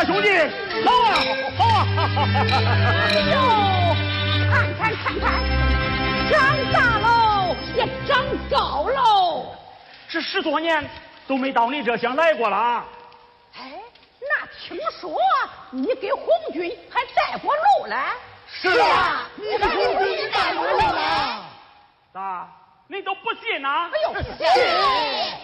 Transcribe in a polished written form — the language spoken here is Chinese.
啊，兄弟，好啊，好啊！ 哎呦，看，长大喽，也长高喽。 这10多年都没到你这乡来过了啊！ 哎，那听说你给红军还带过路来？ 是啊，你给红军带过路了。 咋？你都不信呐？ 哎呦，